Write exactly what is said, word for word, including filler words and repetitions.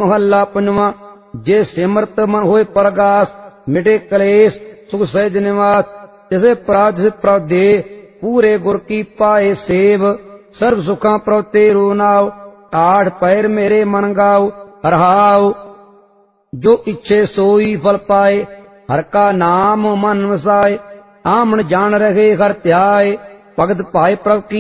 महला पंजवा। जे सिमरत मन होए परगास, मिटे कलेश सुख सहज निवास। जैसे प्राज से प्रदे पूरे गुर की पाए सेव, सर्व सुखा प्रभ तेरू नाव। आठ पैर मेरे मन गाओ हरहाओ, जो इच्छे सोई फल पाए। हर का नाम मन वसाए, आमन जान रहे हर त्याय। भगत पाए प्रभ की